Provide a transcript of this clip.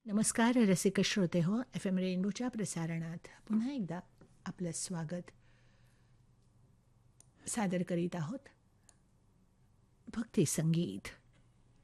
नमस्कार रसिक श्रोते हो, एफ एम रेनबोच्या प्रसारणात पुन्हा एकदा आपलं स्वागत. सादर करीत आहोत भक्ती संगीत.